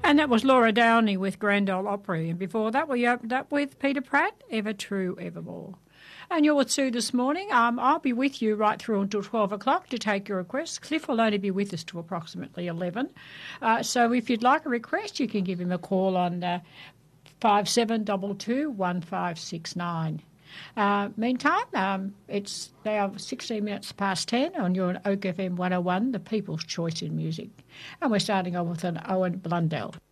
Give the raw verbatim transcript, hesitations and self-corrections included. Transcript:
And that was Laura Downey with Grand Ole Opry. And before that, we opened up with Peter Pratt, Ever True, Evermore. And you're with Sue this morning. Um, I'll be with you right through until twelve o'clock to take your requests. Cliff will only be with us till approximately eleven. Uh, so if you'd like a request, you can give him a call on uh, five seven two two, one five six nine. Uh, meantime, um, it's now sixteen minutes past ten on your Oak F M one oh one, the People's Choice in Music. And we're starting on with an Owen Blundell.